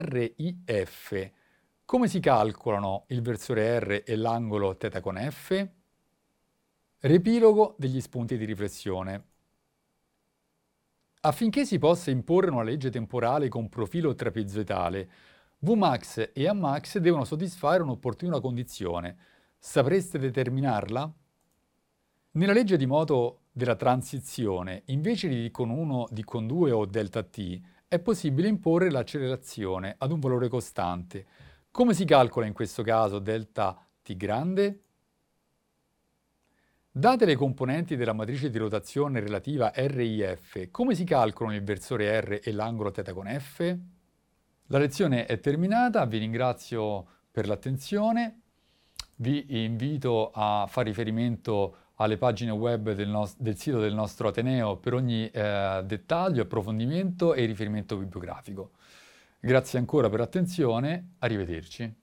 RIF. Come si calcolano il versore R e l'angolo θ con F? Riepilogo degli spunti di riflessione. Affinché si possa imporre una legge temporale con profilo trapezoidale, Vmax e Amax devono soddisfare un'opportuna condizione. Sapreste determinarla? Nella legge di moto della transizione, invece di d con 1, d con 2 o ΔT, è possibile imporre l'accelerazione ad un valore costante. Come si calcola in questo caso ΔT grande? Date le componenti della matrice di rotazione relativa RIF, come si calcolano il versore R e l'angolo θ con F? La lezione è terminata, vi ringrazio per l'attenzione, vi invito a fare riferimento alle pagine web del sito del nostro Ateneo per ogni dettaglio, approfondimento e riferimento bibliografico. Grazie ancora per l'attenzione, arrivederci.